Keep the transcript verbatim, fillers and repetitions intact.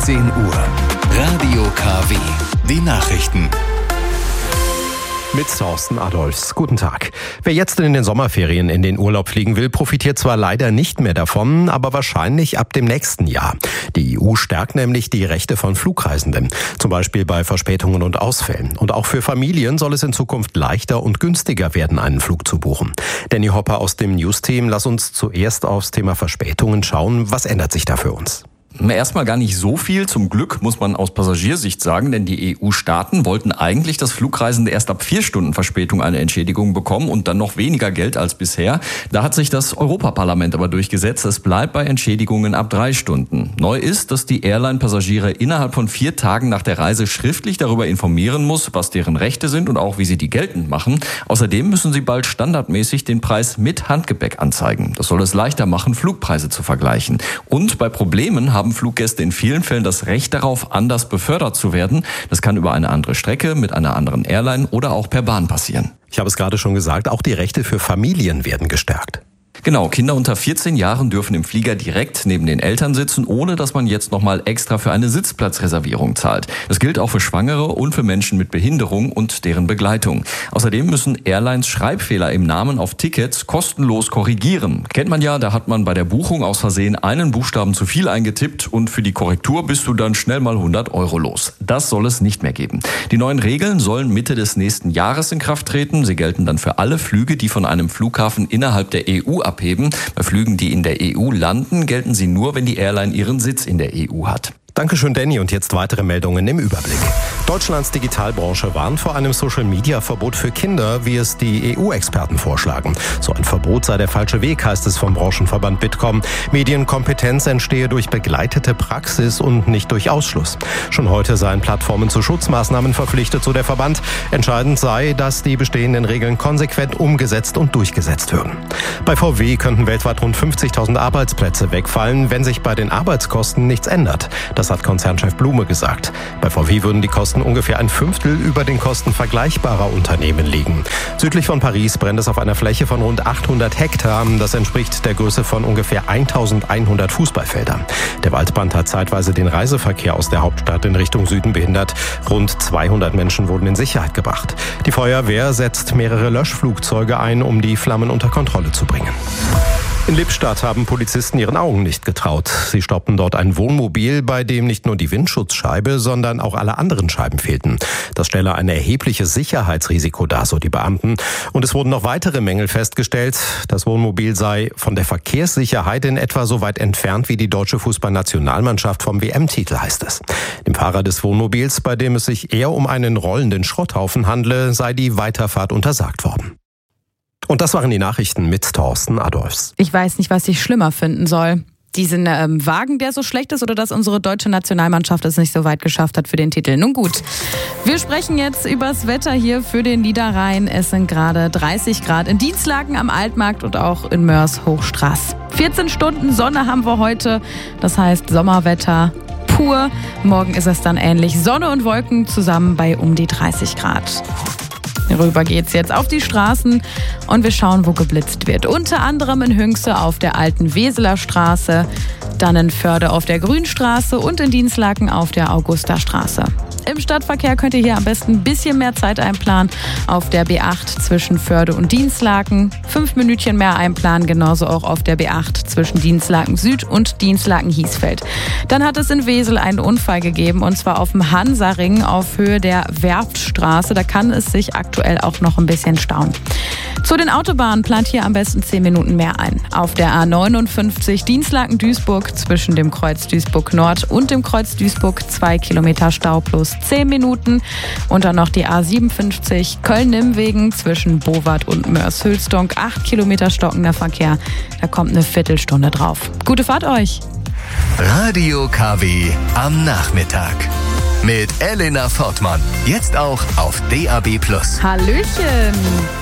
zehn Uhr. Radio K W. Die Nachrichten. Mit Thorsten Adolfs. Guten Tag. Wer jetzt in den Sommerferien in den Urlaub fliegen will, profitiert zwar leider nicht mehr davon, aber wahrscheinlich ab dem nächsten Jahr. Die E U stärkt nämlich die Rechte von Flugreisenden, zum Beispiel bei Verspätungen und Ausfällen. Und auch für Familien soll es in Zukunft leichter und günstiger werden, einen Flug zu buchen. Danny Hopper aus dem News-Team, lass uns zuerst aufs Thema Verspätungen schauen. Was ändert sich da für uns? Erstmal gar nicht so viel, zum Glück, muss man aus Passagiersicht sagen, denn die E U-Staaten wollten eigentlich, dass Flugreisende erst ab vier Stunden Verspätung eine Entschädigung bekommen und dann noch weniger Geld als bisher. Da hat sich das Europaparlament aber durchgesetzt, es bleibt bei Entschädigungen ab drei Stunden. Neu ist, dass die Airline-Passagiere innerhalb von vier Tagen nach der Reise schriftlich darüber informieren muss, was deren Rechte sind und auch, wie sie die geltend machen. Außerdem müssen sie bald standardmäßig den Preis mit Handgepäck anzeigen. Das soll es leichter machen, Flugpreise zu vergleichen. Und bei Problemen haben haben Fluggäste in vielen Fällen das Recht darauf, anders befördert zu werden. Das kann über eine andere Strecke, mit einer anderen Airline oder auch per Bahn passieren. Ich habe es gerade schon gesagt, auch die Rechte für Familien werden gestärkt. Genau, Kinder unter vierzehn Jahren dürfen im Flieger direkt neben den Eltern sitzen, ohne dass man jetzt nochmal extra für eine Sitzplatzreservierung zahlt. Das gilt auch für Schwangere und für Menschen mit Behinderung und deren Begleitung. Außerdem müssen Airlines Schreibfehler im Namen auf Tickets kostenlos korrigieren. Kennt man ja, da hat man bei der Buchung aus Versehen einen Buchstaben zu viel eingetippt und für die Korrektur bist du dann schnell mal hundert Euro los. Das soll es nicht mehr geben. Die neuen Regeln sollen Mitte des nächsten Jahres in Kraft treten. Sie gelten dann für alle Flüge, die von einem Flughafen innerhalb der E U abheben. Bei Flügen, die in der E U landen, gelten sie nur, wenn die Airline ihren Sitz in der E U hat. Dankeschön, Danny. Und jetzt weitere Meldungen im Überblick. Deutschlands Digitalbranche warnt vor einem Social-Media-Verbot für Kinder, wie es die E U-Experten vorschlagen. So ein Verbot sei der falsche Weg, heißt es vom Branchenverband Bitkom. Medienkompetenz entstehe durch begleitete Praxis und nicht durch Ausschluss. Schon heute seien Plattformen zu Schutzmaßnahmen verpflichtet, so der Verband. Entscheidend sei, dass die bestehenden Regeln konsequent umgesetzt und durchgesetzt würden. Bei V W könnten weltweit rund fünfzigtausend Arbeitsplätze wegfallen, wenn sich bei den Arbeitskosten nichts ändert. Das hat Konzernchef Blume gesagt. Bei V W würden die Kosten ungefähr ein Fünftel über den Kosten vergleichbarer Unternehmen liegen. Südlich von Paris brennt es auf einer Fläche von rund achthundert Hektar. Das entspricht der Größe von ungefähr eintausendeinhundert Fußballfeldern. Der Waldbrand hat zeitweise den Reiseverkehr aus der Hauptstadt in Richtung Süden behindert. Rund zweihundert Menschen wurden in Sicherheit gebracht. Die Feuerwehr setzt mehrere Löschflugzeuge ein, um die Flammen unter Kontrolle zu bringen. In Lippstadt haben Polizisten ihren Augen nicht getraut. Sie stoppten dort ein Wohnmobil, bei dem nicht nur die Windschutzscheibe, sondern auch alle anderen Scheiben fehlten. Das stelle ein erhebliches Sicherheitsrisiko dar, so die Beamten. Und es wurden noch weitere Mängel festgestellt. Das Wohnmobil sei von der Verkehrssicherheit in etwa so weit entfernt wie die deutsche Fußballnationalmannschaft vom W M-Titel, heißt es. Dem Fahrer des Wohnmobils, bei dem es sich eher um einen rollenden Schrotthaufen handle, sei die Weiterfahrt untersagt worden. Und das waren die Nachrichten mit Thorsten Adolfs. Ich weiß nicht, was ich schlimmer finden soll. Diesen ähm, Wagen, der so schlecht ist, oder dass unsere deutsche Nationalmannschaft es nicht so weit geschafft hat für den Titel. Nun gut, wir sprechen jetzt übers Wetter hier für den Niederrhein. Es sind gerade dreißig Grad in Dienstlaken am Altmarkt und auch in Mörs Hochstraß. vierzehn Stunden Sonne haben wir heute, das heißt Sommerwetter pur. Morgen ist es dann ähnlich. Sonne und Wolken zusammen bei um die dreißig Grad. Rüber geht's jetzt auf die Straßen und wir schauen, wo geblitzt wird. Unter anderem in Hünxe auf der alten Weseler Straße, dann in Förde auf der Grünstraße und in Dienstlaken auf der Augustastraße. Im Stadtverkehr könnt ihr hier am besten ein bisschen mehr Zeit einplanen. Auf der B acht zwischen Förde und Dienstlaken. Fünf Minütchen mehr einplanen, genauso auch auf der B acht zwischen Dienstlaken Süd und Dienstlaken Hiesfeld. Dann hat es in Wesel einen Unfall gegeben, und zwar auf dem Hansaring auf Höhe der Werftstraße. Da kann es sich aktuell auch noch ein bisschen stauen. Zu den Autobahnen plant hier am besten zehn Minuten mehr ein. Auf der A neunundfünfzig Dienstlaken-Duisburg zwischen dem Kreuz Duisburg Nord und dem Kreuz Duisburg zwei Kilometer Stau plus zehn Minuten. Und dann noch die A siebenundfünfzig Köln-Nimwegen zwischen Bowart und Mörs-Hülsdonk. acht Kilometer stockender Verkehr. Da kommt eine Viertelstunde drauf. Gute Fahrt euch! Radio K W am Nachmittag. Mit Elena Fortmann. Jetzt auch auf D A B plus. Hallöchen!